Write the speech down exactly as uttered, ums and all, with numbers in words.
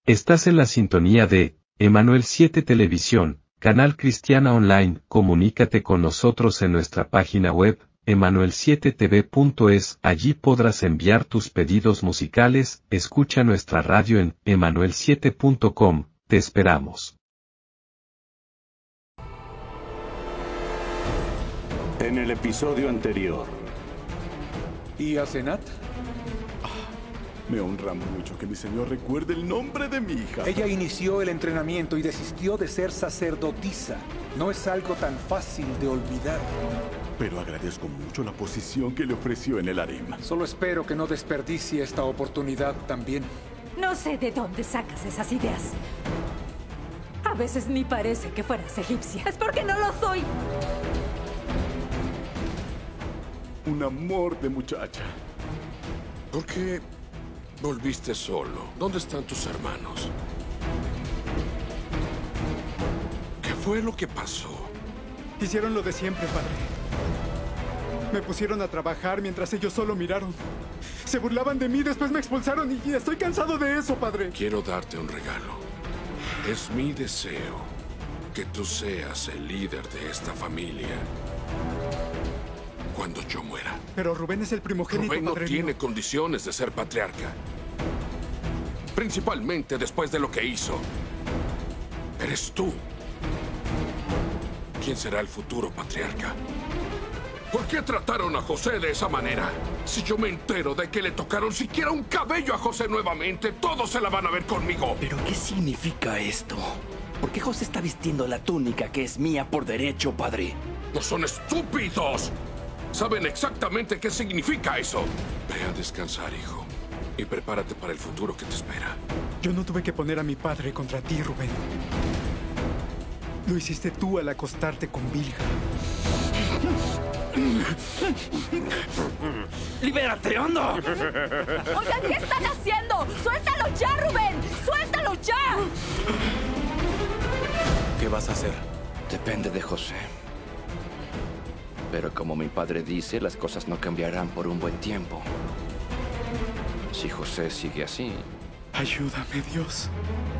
Estás en la sintonía de Emanuel siete Televisión, canal cristiana online. Comunícate con nosotros en nuestra página web, emanuel siete t v punto es. Allí podrás enviar tus pedidos musicales. Escucha nuestra radio en emanuel siete punto com. Te esperamos. En el episodio anterior. ¿Y a Senat? Me honra mucho que mi señor recuerde el nombre de mi hija. Ella inició el entrenamiento y desistió de ser sacerdotisa. No es algo tan fácil de olvidar. Pero agradezco mucho la posición que le ofreció en el harem. Solo espero que no desperdicie esta oportunidad también. No sé de dónde sacas esas ideas. A veces ni parece que fueras egipcia. Es porque no lo soy. Un amor de muchacha. ¿Por qué volviste solo? ¿Dónde están tus hermanos? ¿Qué fue lo que pasó? Hicieron lo de siempre, padre. Me pusieron a trabajar mientras ellos solo miraron. Se burlaban de mí, después me expulsaron y estoy cansado de eso, padre. Quiero darte un regalo. Es mi deseo que tú seas el líder de esta familia cuando yo muera. Pero Rubén es el primogénito, Rubén no padre tiene mío. condiciones de ser patriarca. Principalmente después de lo que hizo. Eres tú. ¿Quién será el futuro patriarca? ¿Por qué trataron a José de esa manera? Si yo me entero de que le tocaron siquiera un cabello a José nuevamente, todos se la van a ver conmigo. ¿Pero qué significa esto? ¿Por qué José está vistiendo la túnica que es mía por derecho, padre? ¡No son estúpidos! Saben exactamente qué significa eso. Ve a descansar, hijo. Y prepárate para el futuro que te espera. Yo no tuve que poner a mi padre contra ti, Rubén. Lo hiciste tú al acostarte con Bilha. ¡Libérate, anda! Oigan, ¿qué están haciendo? ¡Suéltalo ya, Rubén! ¡Suéltalo ya! ¿Qué vas a hacer? Depende de José. Pero como mi padre dice, las cosas no cambiarán por un buen tiempo. Si José sigue así... Ayúdame, Dios.